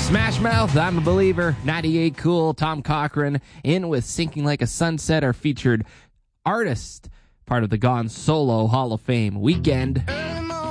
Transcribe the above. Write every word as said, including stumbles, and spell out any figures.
Smash Mouth, I'm a Believer, ninety-eight Cool, Tom Cochran, in with Sinking Like a Sunset, our featured artist, part of the Gone Solo Hall of Fame. Weekend.